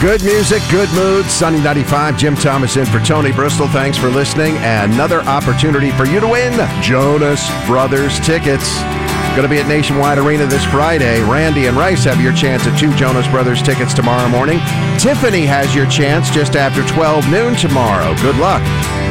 Good music, good mood. Sunny 95. Jim Thomas in for Tony Bristol. Thanks for listening. Another opportunity for you to win Jonas Brothers tickets. Going to be at Nationwide Arena this Friday. Randy and Rice have your chance at 2 Jonas Brothers tickets tomorrow morning. Tiffany has your chance just after 12 noon tomorrow. Good luck.